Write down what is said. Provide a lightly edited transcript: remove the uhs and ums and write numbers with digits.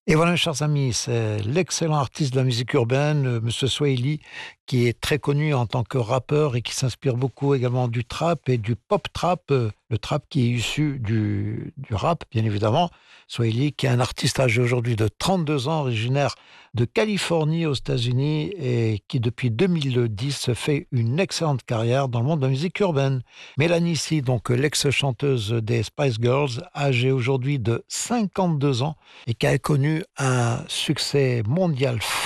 Et voilà, mes chers amis, c'est l'excellent artiste de la musique urbaine, Monsieur Swahili, qui est très connu en tant que rappeur et qui s'inspire beaucoup également du trap et du pop trap, le trap qui est issu du rap, bien évidemment. Swahili, qui est un artiste âgé aujourd'hui de 32 ans, originaire de Californie aux États-Unis et qui, depuis 2010, fait une excellente carrière dans le monde de la musique urbaine. Mélanie C, donc l'ex-chanteuse des Spice Girls, âgée aujourd'hui de 52 ans et qui a connu un succès mondial